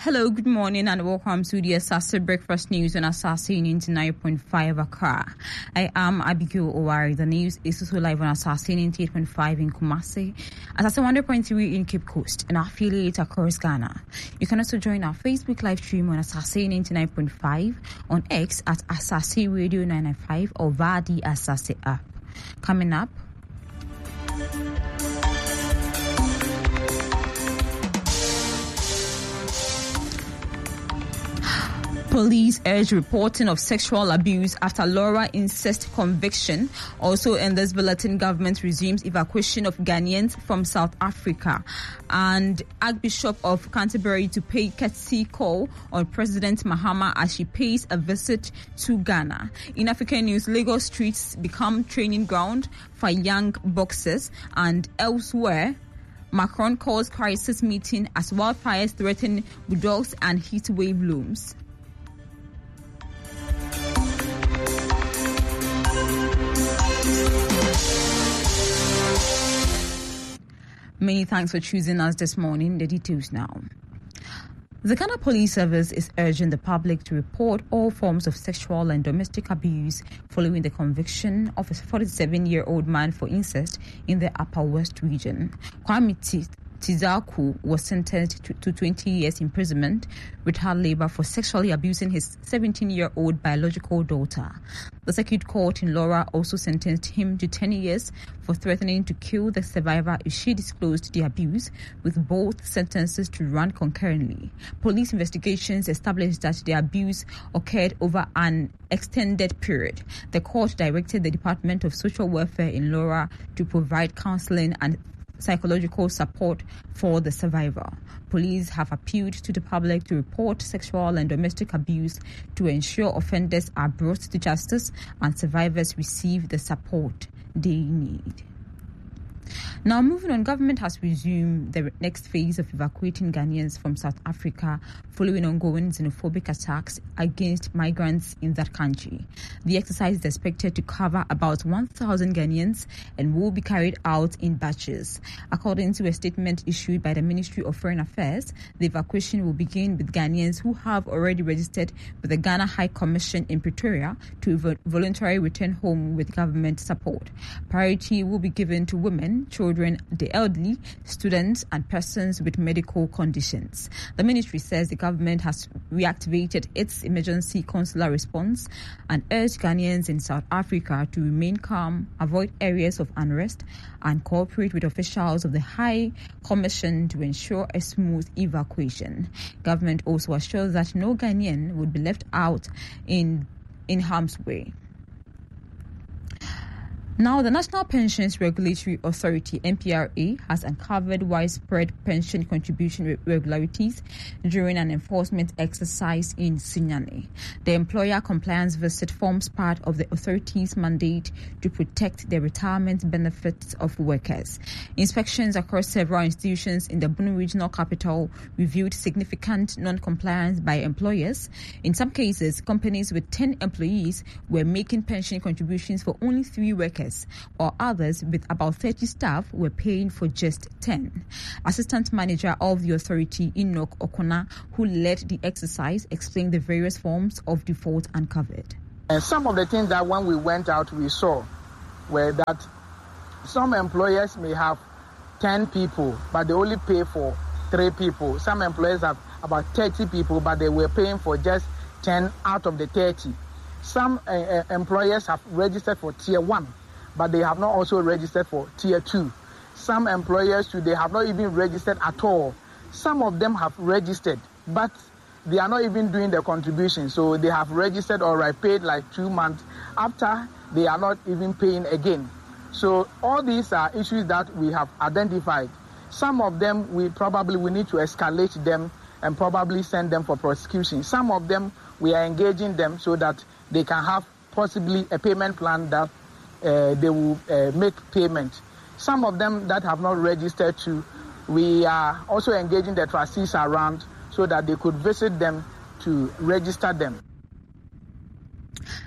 Hello, good morning and welcome to the Asase Breakfast News on Asase 99.5 Accra. I am Abigail Owari. The news is also live on Asase 98.5 in Kumasi, Asase 100.3 in Cape Coast, and affiliate across Ghana. You can also join our Facebook live stream on Asase 99.5, on X at Asase Radio 995 or via the Asase app. Coming up, police urge reporting of sexual abuse after Laura incest conviction. Also in this bulletin, government resumes evacuation of Ghanaians from South Africa. And Archbishop of Canterbury to pay courtesy call on President Mahama as she pays a visit to Ghana. In African news, Lagos streets become training ground for young boxers. And elsewhere, Macron calls crisis meeting as wildfires threaten bulldogs and heat wave looms. Many thanks for choosing us this morning. The details now. The Ghana Police Service is urging the public to report all forms of sexual and domestic abuse following the conviction of a 47-year-old man for incest in the Upper West region. Kwame Tizaku was sentenced to 20 years imprisonment with hard labor for sexually abusing his 17-year-old biological daughter. The circuit court in Laura also sentenced him to 10 years for threatening to kill the survivor if she disclosed the abuse, with both sentences to run concurrently. Police investigations established that the abuse occurred over an extended period. The court directed the Department of Social Welfare in Laura to provide counseling and psychological support for the survivor. Police have appealed to the public to report sexual and domestic abuse to ensure offenders are brought to justice and survivors receive the support they need. Now, moving on, government has resumed the next phase of evacuating Ghanaians from South Africa following ongoing xenophobic attacks against migrants in that country. The exercise is expected to cover about 1,000 Ghanaians and will be carried out in batches. According to a statement issued by the Ministry of Foreign Affairs, the evacuation will begin with Ghanaians who have already registered with the Ghana High Commission in Pretoria to voluntarily return home with government support. Priority will be given to women, children, the elderly, students, and persons with medical conditions. The ministry says the government has reactivated its emergency consular response and urged Ghanaians in South Africa to remain calm, avoid areas of unrest, and cooperate with officials of the High Commission to ensure a smooth evacuation. Government also assures that no Ghanaian would be left out in harm's way. Now, the National Pensions Regulatory Authority, NPRA, has uncovered widespread pension contribution irregularities during an enforcement exercise in Sunyani. The employer compliance visit forms part of the authority's mandate to protect the retirement benefits of workers. Inspections across several institutions in the Bunu Regional Capital revealed significant non-compliance by employers. In some cases, companies with 10 employees were making pension contributions for only 3 workers, or others with about 30 staff were paying for just 10. Assistant Manager of the authority, Enoch Okona, who led the exercise, explained the various forms of default uncovered. Some of the things that when we went out we saw were that some employers may have 10 people, but they only pay for 3 people. Some employers have about 30 people, but they were paying for just 10 out of the 30. Some employers have registered for Tier 1, but they have not also registered for Tier 2. Some employers too, they have not even registered at all. Some of them have registered, but they are not even doing the contribution. So they have registered or paid like 2 months after, they are not even paying again. So all these are issues that we have identified. Some of them we need to escalate them and probably send them for prosecution. Some of them we are engaging them so that they can have possibly a payment plan that they will make payment. Some of them that have not registered to, we are also engaging the trustees around so that they could visit them to register them.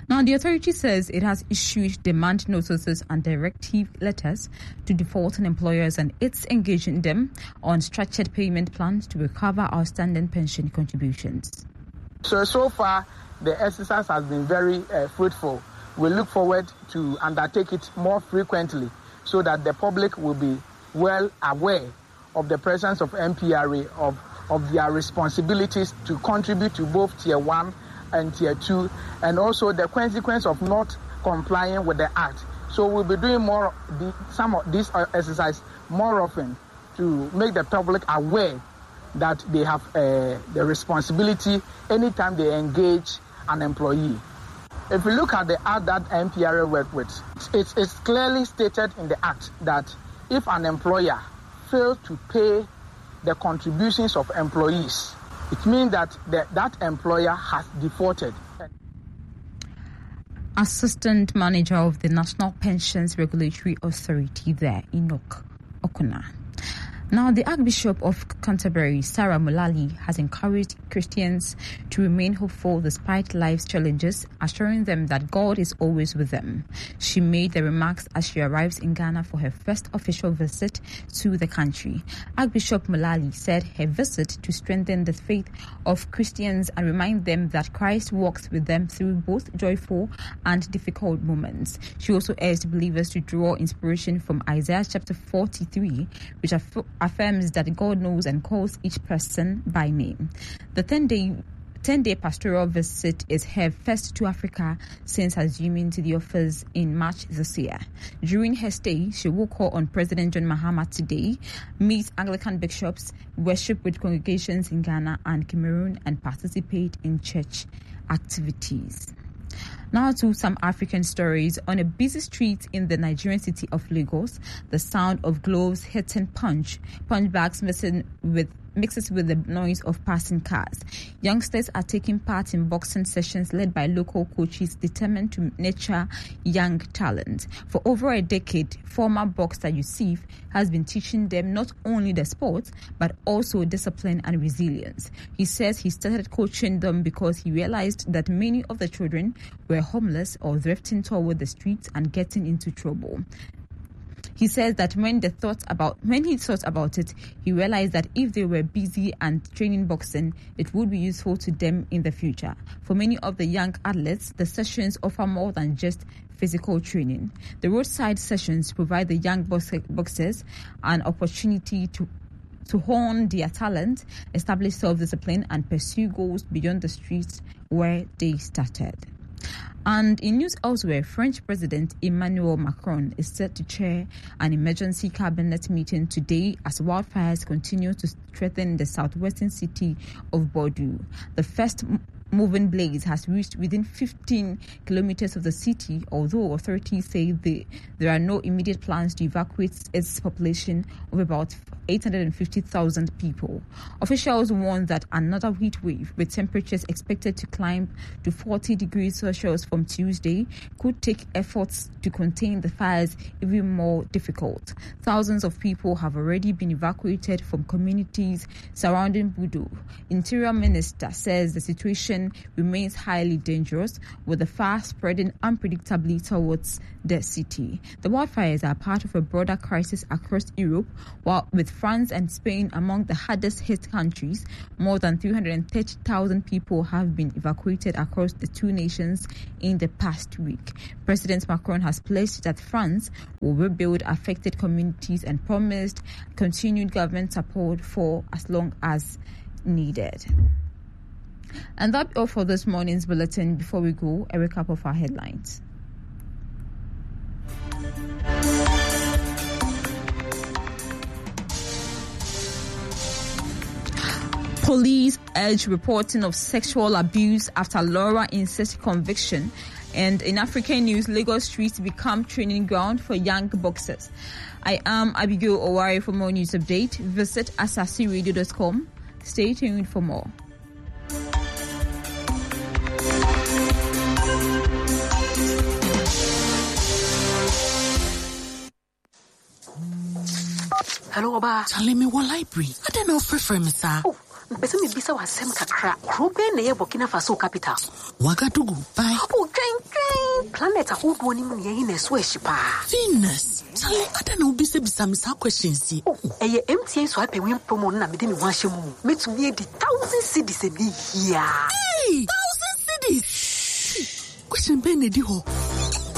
Now, the authority says it has issued demand notices and directive letters to defaulting employers, and it's engaging them on structured payment plans to recover outstanding pension contributions. So far, the exercise has been very fruitful. We look forward to undertake it more frequently so that the public will be well aware of the presence of MPRA, of their responsibilities to contribute to both Tier 1 and Tier 2, and also the consequence of not complying with the Act. So we'll be doing some of this exercise more often to make the public aware that they have the responsibility anytime they engage an employee. If you look at the Act that MPRA work with, it's clearly stated in the Act that if an employer fails to pay the contributions of employees, it means that that employer has defaulted. Assistant Manager of the National Pensions Regulatory Authority there, Enoch Okuna. Now, the Archbishop of Canterbury, Sarah Mullally, has encouraged Christians to remain hopeful despite life's challenges, assuring them that God is always with them. She made the remarks as she arrives in Ghana for her first official visit to the country. Archbishop Mullally said her visit to strengthen the faith of Christians and remind them that Christ walks with them through both joyful and difficult moments. She also urged believers to draw inspiration from Isaiah chapter 43, which affirms that God knows and calls each person by name. The 10-day pastoral visit is her first to Africa since assuming to the office in March this year. During her stay, she will call on President John Mahama today, meet Anglican bishops, worship with congregations in Ghana and Cameroon, and participate in church activities. Now to some African stories. On a busy street in the Nigerian city of Lagos, the sound of gloves hitting punch bags mixes with the noise of passing cars. Youngsters are taking part in boxing sessions led by local coaches determined to nurture young talent. For over a decade, former boxer Yusuf has been teaching them not only the sport, but also discipline and resilience. He says he started coaching them because he realized that many of the children were homeless or drifting toward the streets and getting into trouble. He says that when he thought about it, he realized that if they were busy and training boxing, it would be useful to them in the future. For many of the young athletes, the sessions offer more than just physical training. The roadside sessions provide the young boxers an opportunity to hone their talent, establish self-discipline, and pursue goals beyond the streets where they started. And in news elsewhere, French President Emmanuel Macron is set to chair an emergency cabinet meeting today as wildfires continue to threaten the southwestern city of Bordeaux. The first moving blaze has reached within 15 kilometers of the city, although authorities say there are no immediate plans to evacuate its population of about 850,000 people. Officials warn that another heat wave, with temperatures expected to climb to 40 degrees Celsius from Tuesday, could take efforts to contain the fires even more difficult. Thousands of people have already been evacuated from communities surrounding Bordeaux. Interior Minister says the situation remains highly dangerous, with the fire spreading unpredictably towards the city. The wildfires are part of a broader crisis across Europe, while with France and Spain among the hardest hit countries. More than 330,000 people have been evacuated across the two nations in the past week. President Macron has pledged that France will rebuild affected communities and promised continued government support for as long as needed. And that's all for this morning's bulletin. Before we go, a recap of our headlines. Police urge reporting of sexual abuse after Laura incest conviction. And in African news, Lagos streets become training ground for young boxers. I am Abigail Owari. For more news update, visit asasiradio.com. Stay tuned for more. Hello, Oba. Tell me what library. I don't know for sir. Oh, Bese me bisa wasem kakra. Krobe na ye Burkina Faso capital. Wagadugu, bye. Oh, train. Planet a whole one in a swish pa. Venus. Charlie, I don't know bisa questions. Oh, a MTN so happy win promo na me didn't wash him. Me to me the 1,000 cities a day here. Hey, 1,000 cities. Question Benediho.